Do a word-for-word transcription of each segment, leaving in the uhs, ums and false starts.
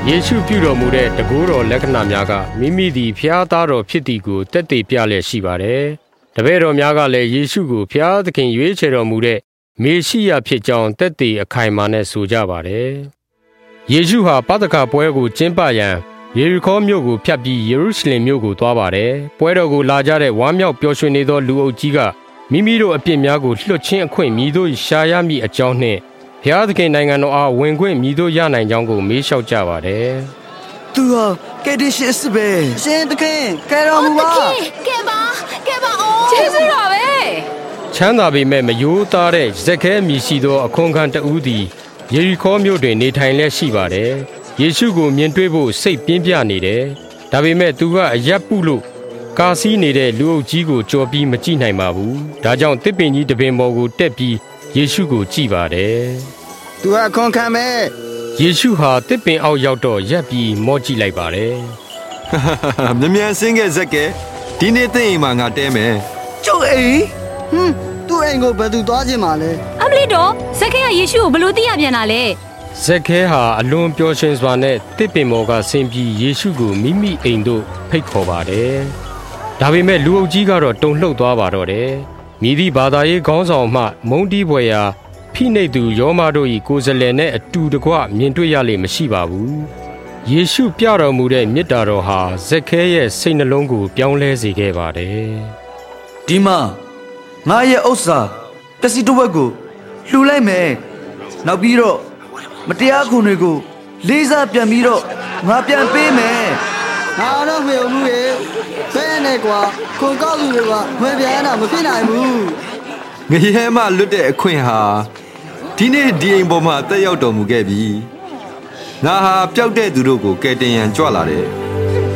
ယေရှုပြုတော်မူတဲ့တကူတော်လက္ခဏာများကမိမိသည်ဖျားသားတော်ဖြစ်သည်ကိုတက်တည်ပြလျက်ရှိပါတယ်။တပည့်တော်များကလည်းယေရှုကိုဖျားသခင်ရွေးချယ်တော်မူတဲ့မေရှိယဖြစ်ကြောင်းတက်တည်အခိုင်အမာနဲ့ဆိုကြပါတယ်။ယေရှုဟာပသခပွဲကိုကျင်းပရန်ယေရီခေါမြို့ကိုဖြတ်ပြီးယေရုရှလင်မြို့ကိုသွားပါတယ်။ပွဲတော်ကိုလာကြတဲ့ဝမ်းမြောက်ပျော်ရွှင်နေသောလူအုပ်ကြီးကမိမိတို့အပြစ်များကိုလွှတ်ခြင်းအခွင့်မြည်တို့ရှာရမည့်အကြောင်းနှင့်ဘုရားသခင်နိုင်ငံတော်အားဝင်ခွင့်မြည်တို့ရနိုင်ကြောင်းကိုမေးလျှောက်ကြပါတယ်။သူဟာကယ်တင်ရှင်အစ်ပဲ။ရှင်သခင်ကယ်တော်မူပါ။ကယ်ပါကယ်ပါအော်ကျေးဇူးတော်ပဲ။ချမ်းသာပေမဲ့မယိုးသားတဲ့ဇက်ခဲမြည်ရှိသောအခွန်ခံတဦးသည်ယေရီခေါမြို့တွင်နေထိုင်လျက်ရှိပါတယ်။ယေရှုကိုမြင်တွေ့ဖို့စိတ်ပြင်းပြနေတယ်။ဒါပေမဲ့သူကအရက်ပုလို့ကာစီးနေတဲ့လူအုပ်ကြီးကိုကြော်ပြီးမကြည့်နိုင်ပါဘူး။ဒါကြောင့်တစ်ပင်ကြီးတစ်ပင်ပေါ်ကိုတက်ပြီးယေရှုကိုကြည့်ပါတယ်။သူဟာခွန်ခံမဲ့ယေရှုဟာတစ်ပင်အောက်ရောက်တော့ရက်ပြီးမော့ကြည့်လိုက်ပါတယ်။မြ мян စင်းခဲ့ဇက်ကဲဒီနေ့သိအိမ်မှာငါတဲမယ်။ကျုပ်အိမ်ဟွန်းသူ့အိမ်ကိုဘယ်သူသွားခြင်းမလဲ။အမလီတော့ဇက်ကဲကယေရှုကိုဘယ်လိုသိရပြန်တာလဲ။ဇက်ခဲဟာအလွန်ပျော်ရွှင်စွာနဲ့တစ်ပင်ပေါ်ကဆင်းပြီးယေရှုကိုမိမိအိမ်သို့ဖိတ်ခေါ်ပါတယ်။ဒါပေမဲ့လူအုပ်ကြီးကတော့တုန်လှုပ်သွားပါတော့တယ်။မိသည့်ဘာသာရေးခေါင်းဆောင်မှမုန်းတီးဖွယ်ရာဖိနှိပ်သူယောမတို့၏ကိုယ်စားလှယ်နဲ့အတူတကွမြင်တွေ့ရလိမ့်မရှိပါဘူး။ယေရှုပြတော်မူတဲ့မေတ္တာတော်ဟာဇက်ခဲရဲ့စိတ်နှလုံးကိုပြောင်းလဲစေခဲ့ပါတယ်။ဒီမှာငါရဲ့ဥစ္စာပစ္စည်းတစ်ဝက်ကိုလှူလိုက်မယ်။နောက်ပြီးတော့မတရားခွန်တွေကိုလေးစားပြန်ပြီးတော့ငါပြန်ပေးမယ်။ငါတော့မယုံဘူးရဲ့ဘယ်နဲ့ကွာခွန်ကောက်လူတွေကဝင်ပြန်တာမဖြစ်နိုင်ဘူး။ငရဲမလွတ်တဲ့အခွင့်ဟာဒီနေ့ဒီအိမ်ပေါ်မှာတက်ရောက်တော်မူခဲ့ပြီ။ငါဟာပျောက်တဲ့သူတို့ကိုကယ်တင်ရန်ကြွလာတယ်။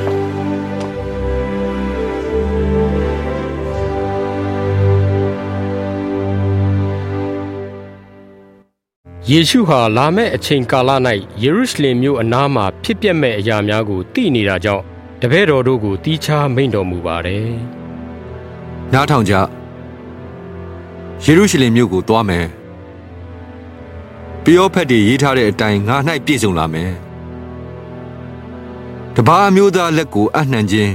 ယေရှုဟာလာမယ့်အချိန်ကာလ၌ယေရုရှလင်မြို့အနားမှာဖြစ်ပျက်မဲ့အရာများကိုသိနေတာကြောင့်တပည့်တော်တို့ကိုတီးခြားမိန့်တော်မူပါတယ်။နားထောင်ကြ။ယေရုရှလင်မြို့ကိုသွားမယ်။ပျောဖက်တွေရေးထားတဲ့အတိုင်းငါ၌ပြည့်စုံလာမယ်။တပါးမျိုးသားလက်ကိုအနှံခြင်း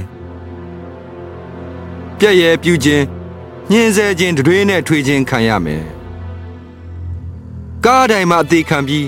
ပြည့်ရဲ့ပြူခြင်းညှင်းဆဲခြင်းတွေနဲ့ထွေးခြင်းခံရမယ်။ကားတိုင်းမှာအသေးခံပြီး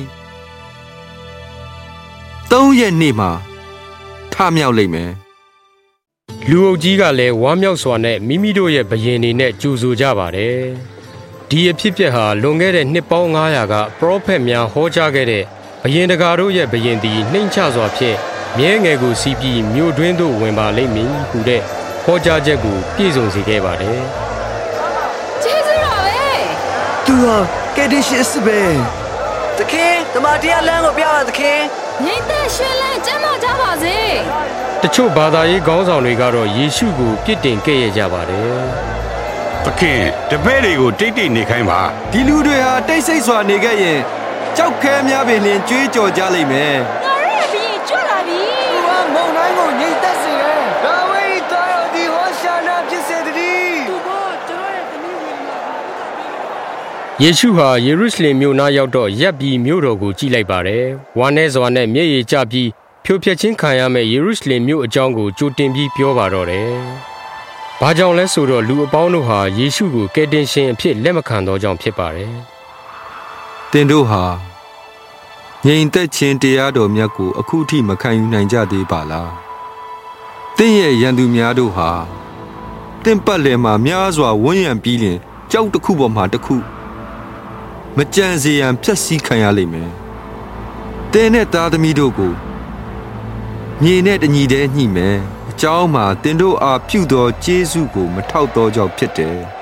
သုံးရက်နေ့မှာထမြောက်လိမ့်မယ်။လူအုပ်ကြီးကလည်းဝမ်းမြောက်စွာနဲ့မိမိတို့ရဲ့ဘယင်တွေနဲ့ကြိုဆိုကြပါတယ်။ဒီအဖြစ်အပျက်ဟာလွန်ခဲ့တဲ့နှစ်ပေါင်းငါးရာကပရောဖက်များဟောကြားခဲ့တဲ့ဘယင်တကာတို့ရဲ့ဘယင်သည်နှိမ့်ချစွာဖြင့်မြဲငယ်ကိုစီးပြီးမြို့တွင်းသို့ဝင်ပါလိမ့်မည်ဟုတဲ့ဟောကြားချက်ကိုပြည့်စုံစေခဲ့ပါတယ်။ကျေးဇူးတော်ပဲ။သူဟာကယ်တင်ရှင်အစ်ပဲ။သခင်တမန်တရားလမ်းကိုပြပါသခင်။ငြိမ့်သက်ရွှင်လန်းကျမ်းမာကြပါစေ။တချို့ဘာသာရေးခေါင်းဆောင်တွေကတော့ယေရှုကိုပြစ်တင်ခဲ့ရကြပါတယ်။သခင်တပည့်တွေကိုတိတ်တိတ်နေခိုင်းပါ။ဒီလူတွေဟာတိတ်ဆိတ်စွာနေခဲ့ရင်ကြောက်ခဲများပင်လျှင်ကြွေးကြော်ကြလိမ့်မယ်။ငါရဲ့ဘုရင်ကြွလာပြီ။သူဟာမုန်တိုင်းကိုငြိမ့်သက်စေတယ်။ဒါဝိဒ်သားတော်ဒီဟောရှာနာဖြစ်စေတည်း။သူကကျွန်တော်ရဲ့သမီးဝင်လာ။ယေရှုဟာယေရုရှလင်မြို့နားရောက်တော့ရပ်ပြီးမြို့တော်ကိုကြည့်လိုက်ပါတယ်။ဝမ်းနည်းစွာနဲ့မျက်ရည်ကျပြီးဖြိုဖျက်ခြင်းခံရမယ့်ယေရုရှလင်မြို့အကြောင်းကိုကြိုတင်ပြီးပြောပါတော့တယ်။ဘာကြောင့်လဲဆိုတော့လူအပေါင်းတို့ဟာယေရှုကိုကယ်တင်ရှင်အဖြစ်လက်မခံသောကြောင့်ဖြစ်ပါတယ်။သင်တို့ဟာငြိမ်သက်ခြင်းတရားတော်မြတ်ကိုအခုထိမခံယူနိုင်ကြသေးပါလား။သင်ရဲ့ရန်သူများတို့ဟာသင်ပတ်လည်မှာများစွာဝန်းရံပြီးလျှင်ကြောက်တစ်ခုပေါ်မှာတစ်ခုမကြံစေရန်ဖျက်ဆီးခံရလိမ့်မယ်။သင်နဲ့သားသမီးတို့ကိုမြေနဲ့တညီတည်းညှိမယ်။အကြောင်းမှာသင်တို့အားပြုသောကျေးဇူးကိုမထောက်သောကြောင့်ဖြစ်တယ်။